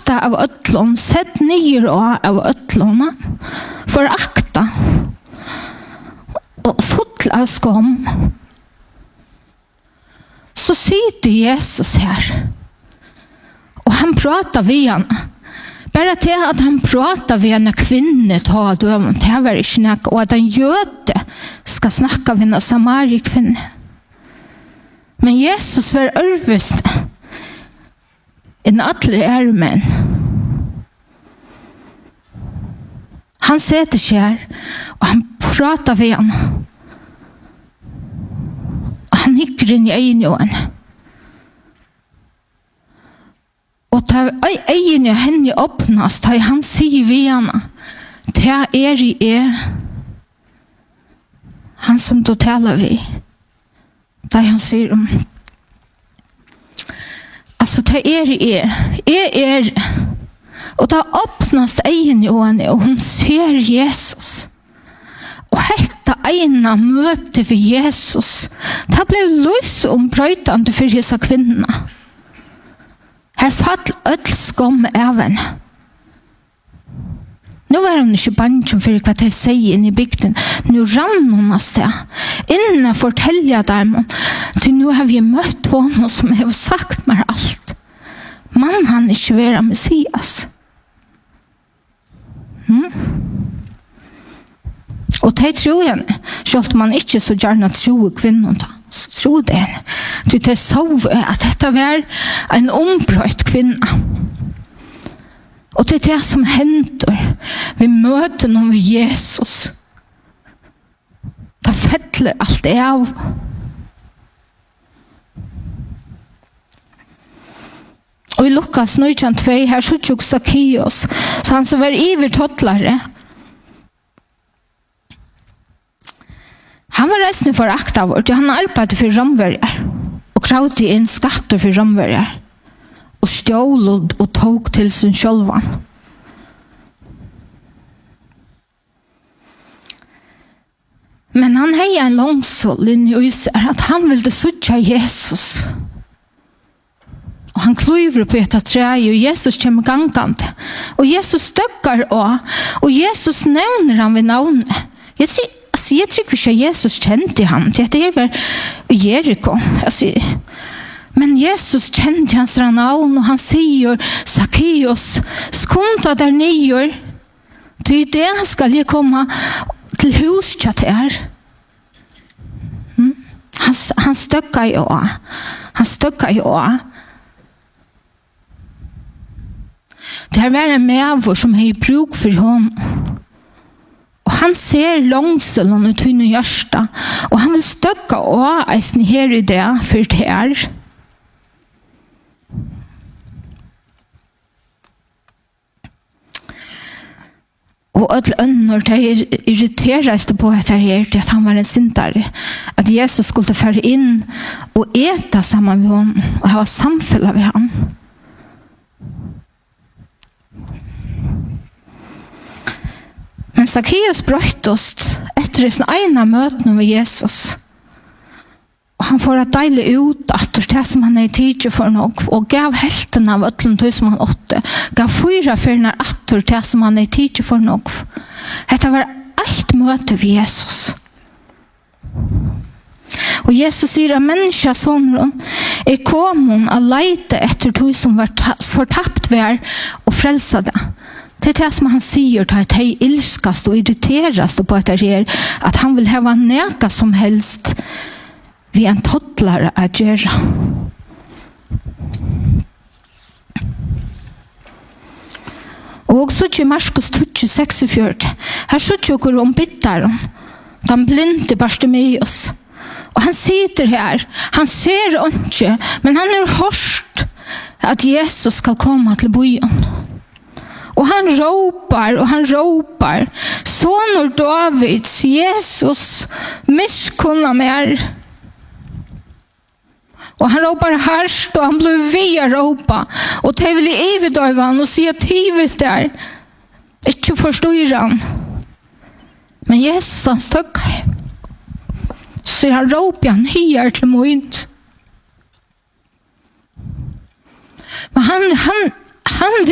versta av ötlån, sett ner av ötlån, förakta och full av skam. Så sitter Jesus här och han pratar vid henne. Bara till att han pratar vid en kvinna tar döven till var inte snacka och att en jöde ska snacka vid en samarikvinna. Men Jesus var örvist en alla ärmen. Han sätter sig här och han pratar vid henne. Han hickar in i ögonen. Och ta ögonen och henne öppnas, ta han säger vid henne. Det är han som du talar vid. Da han sier altså det er og da åpnes øynene og hun ser Jesus og hette ena møte for Jesus det ble løs brøytende for disse kvinnerne her fall ødelskom av henne. Nu var hon inte bangen för vad jag säger in i bygden. Nu rann hon av sted. Innan fortälja dem. Till nu har vi mött honom som har sagt mig allt. Man han inte vara Messias. Och det tror jag. Självt man inte så gärna tror kvinnan då. Tror det. Det så att detta var en ombröt kvinna. Och det är det som händer. Vi möter någon vid Jesus. Det fettler allt det av. Och i Lukas 9:2 här så tog Zacchaeus. Så han som var ivertottlare. Han var resten för akta vårt. Han arbetade för romvärjar. Och kravde in skatter för romvärjar. Och stjål och tog till sin självan. Men han hade en långsål i sig att han ville söka Jesus. Och han kliver på ett träd och Jesus kommer gangande. Och Jesus stöckar och Jesus nämner han vid namn. Jag tycker inte Jesus kände han. Det var Jeriko. Men Jesus kände hans namn och han säger Zacchaeus, skunda där nere. Till det ska jag komma till huset här. Han stöckar ju. Det här var en människa som har bruk för honom. Och han ser långseln ut i hjärta. Och han vill stöcka och eisen här i det för det här. Och alla önnor irriterades på att att han var en syndare. Att Jesus skulle föra in och äta samman med honom och ha samfälla med honom. Men Zacchaeus bröttes efter sin ena möten med Jesus. Och han får att dela ut att det som han är tidigare för något och gav hälften av ötlen som han åtte. Gav 4 för när attor det som han är tidigare för något. Det var ett möte med Jesus. Och Jesus säger att människosonen är kommen att leta efter det som var förtappt var och frälsade. Det är det som han säger att han ilskast och irriteras på att det är att han vill ha näka som helst vi en tottlare att göra. Och så i Markus 26:4 här så tjockar om bittaren den blinde Bartimeus och han sitter här han ser inte men han är hörst att Jesus ska komma till byen. Och han ropar Sonur Davids, Jesus, misskunna mer. Och han ropar harst och han blir via ropa. Och det vill i evidövan och se att hivet där. Inte förstår han. Men Jesus han stöckar. Så han ropar han här till möjt. Men han